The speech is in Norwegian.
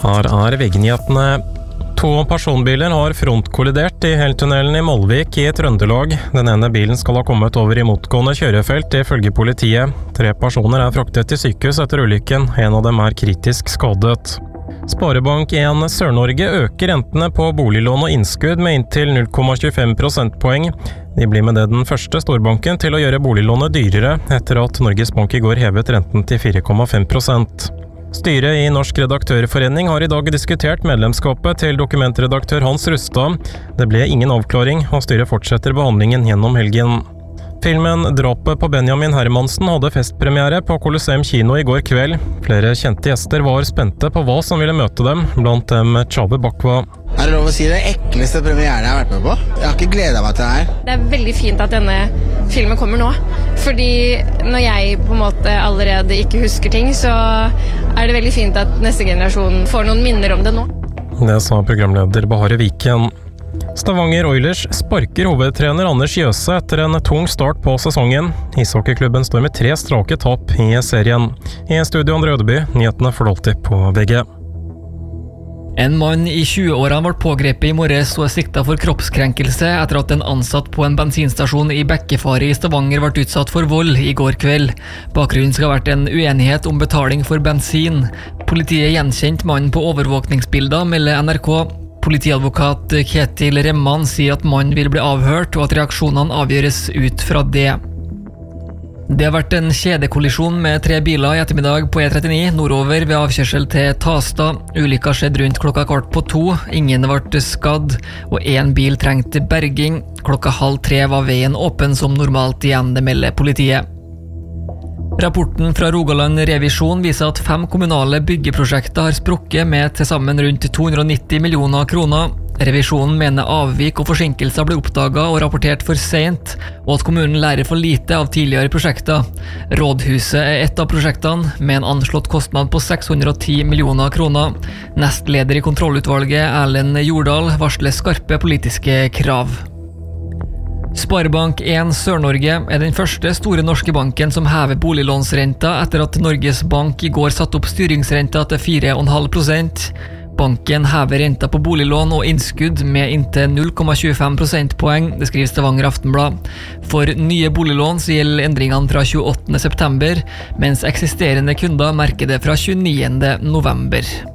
Her VG-nyhetene. 2 personbiler har frontkollidert i Heltunnelen i Molvik i Trøndelag. Den ene bilen skal ha kommet over i motgående kjørefelt ifølge politiet. 3 personer er fraktet til sykehus etter ulykken. En av dem er kritisk skadet. Sparebank 1 Sør-Norge øker rentene på boliglån og innskudd med inntil 0,25 prosentpoeng. De blir med det den første storbanken til å gjøre boliglånet dyrere, etter at Norges Bank i går hevet renten til 4,5%. Styret i Norsk Redaktørforening har i dag diskutert medlemskapet til dokumentredaktør Hans Rustad. Det ble ingen avklaring, og styret fortsetter behandlingen gjennom helgen. Filmen Drapet på Benjamin Hermansen hadde festpremiere på Colosseum kino i går kveld. Flere kjente gjester var spente på hva som ville møte dem, blant dem Tjave Bakwa. Er det lov å si det ekleste premieren jeg har vært med på? Jeg har ikke gledet meg til det her. Det er veldig fint at denne filmen kommer nå, fordi når jeg på en måte allerede ikke husker ting, så er det veldig fint at neste generasjon får noen minner om det nå. Det sa programleder Bahare Viken. Stavanger Oilers sparker hovedtrener Anders Jøse etter en tung start på sesongen. Ishockeyklubben står med 3 strake tap i serien. I studio Andre Ødeby, nyhetene får du alltid på VG. En mann i 20-årene ble pågrepet i morges og er siktet for kroppskrenkelse etter at en ansatt på en bensinstasjon i Bekkefare i Stavanger ble utsatt for vold i går kveld. Bakgrunnen skal ha vært en uenighet om betaling for bensin. Politiet gjenkjente mannen på overvåkningsbilder, melder NRK. Politiadvokat Ketil Remman sier at mannen vil bli avhørt, og at reaksjonene avgjøres ut fra det. Det har vært en kjedekollisjon med 3 biler i ettermiddag på E39 nordover ved avkjørsel til Tastad. Ulykka skjedde rundt 2:15. Ingen ble skadd, og 1 bil trengte berging. 2:30 var veien åpen som normalt igjen, det melder politiet. Rapporten fra Rogaland Revisjon viser at 5 kommunale byggeprosjekter har sprukket med til sammen rundt 290 millioner kroner. Revisjonen mener avvik og forsinkelser ble oppdaget og rapportert for sent, og at kommunen lærer for lite av tidligere prosjekter. Rådhuset er et av prosjektene, med en anslått kostnad på 610 millioner kroner. Nestleder i kontrollutvalget, Erlend Jordal, varsler skarpe politiske krav. Sparebank 1 Sør-Norge er den første store norske banken som hever boliglånsrenta etter at Norges Bank i går satte opp styringsrenta til 4,5%. Banken hever renta på boliglån og innskudd med inntil 0,25 prosentpoeng, det skriver Stavanger Aftenblad. For nye boliglån så gjelder endringene fra 28. september, mens eksisterende kunder merker det fra 29. november.